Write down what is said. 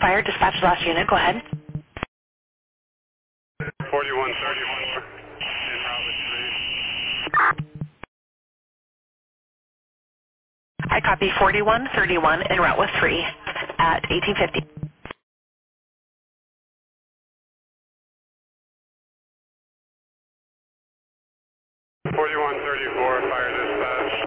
Fire dispatch last unit. Go ahead. 4134 en route with 3. I copy 4131 en route with 3 at 1850. 4134 fire dispatch.